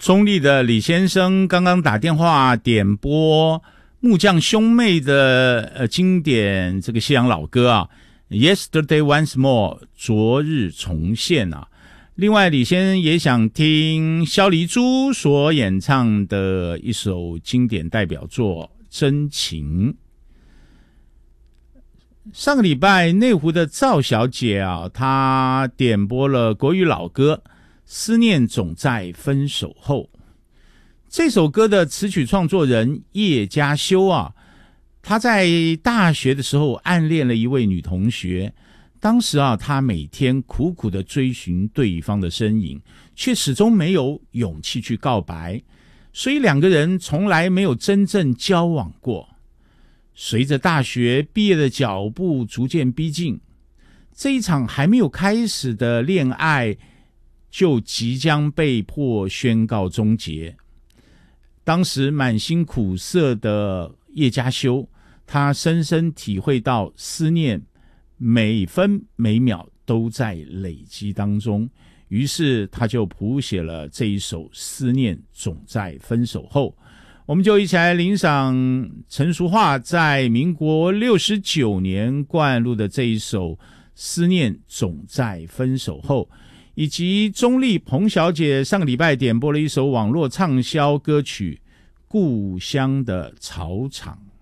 中立的李先生刚刚打电话点播木匠兄妹的经典这个西洋老歌啊 Yesterday Once More 昨日重现啊。另外李先生也想听萧黎珠所演唱的一首经典代表作真情。上个礼拜内湖的赵小姐啊，她点播了国语老歌思念总在分手后。这首歌的词曲创作人叶嘉修啊，他在大学的时候暗恋了一位女同学，当时啊，他每天苦苦地追寻对方的身影，却始终没有勇气去告白，所以两个人从来没有真正交往过。随着大学毕业的脚步逐渐逼近，这一场还没有开始的恋爱就即将被迫宣告终结。当时满心苦涩的叶嘉修，他深深体会到思念每分每秒都在累积当中，于是他就谱写了这一首《思念总在分手后》。我们就一起来欣赏陈淑桦在民国69年灌录的这一首《思念总在分手后》，以及中立彭小姐上个礼拜点播了一首网络畅销歌曲《故乡的草场》。